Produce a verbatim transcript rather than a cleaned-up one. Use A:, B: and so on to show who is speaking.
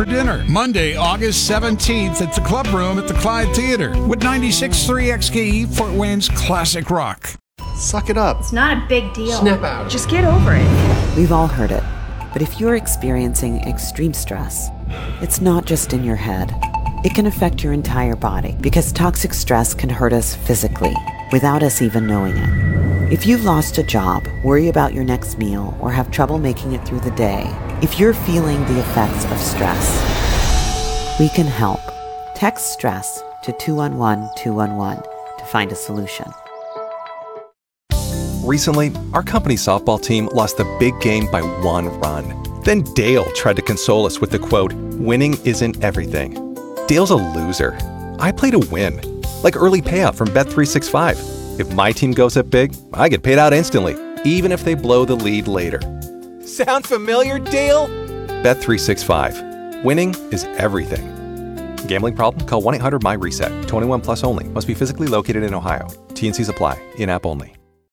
A: for dinner. Monday, August seventeenth at the Club Room at the Clyde Theater with ninety-six point three X K E, Fort Wayne's classic rock.
B: Suck it up.
C: It's not a big deal.
B: Snap out.
C: Just get over it.
D: We've all heard it. But if you're experiencing extreme stress, it's not just in your head. It can affect your entire body because toxic stress can hurt us physically without us even knowing it. If you've lost a job, worry about your next meal, or have trouble making it through the day, if you're feeling the effects of stress, we can help. Text STRESS to two one one two one one to find a solution.
E: Recently, our company softball team lost the big game by one run. Then Dale tried to console us with the quote, "Winning isn't everything." Dale's a loser. I play to win. Like early payout from Bet three sixty-five. If my team goes up big, I get paid out instantly, even if they blow the lead later. Sound familiar, Dale? Bet three sixty-five. Winning is everything. Gambling problem? Call one eight hundred M Y RESET. twenty-one plus only. Must be physically located in Ohio. T and Cs apply. In-app only.